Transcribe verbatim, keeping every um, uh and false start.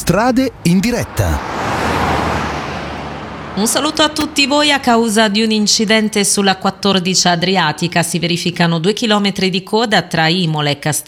Strade in diretta. Un saluto a tutti voi. A causa di un incidente sulla quattordici Adriatica si verificano due chilometri di coda tra Imola e Castel